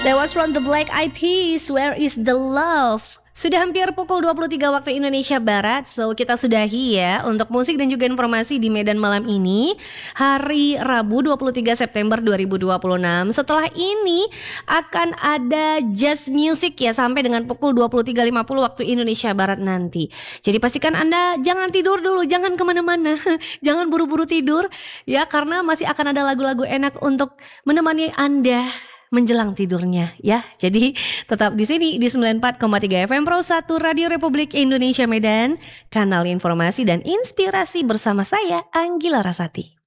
That was from the Black Eyed Peas, Where is the Love? Sudah hampir pukul 23 waktu Indonesia Barat. So kita sudahi ya untuk musik dan juga informasi di Medan malam ini, hari Rabu 23 September 2026. Setelah ini akan ada jazz music ya sampai dengan pukul 23.50 waktu Indonesia Barat nanti. Jadi pastikan Anda jangan tidur dulu, jangan kemana-mana. Jangan buru-buru tidur ya, karena masih akan ada lagu-lagu enak untuk menemani Anda menjelang tidurnya ya. Jadi tetap di sini di 94,3 FM Pro 1 Radio Republik Indonesia Medan, kanal informasi dan inspirasi bersama saya Anggila Rasati.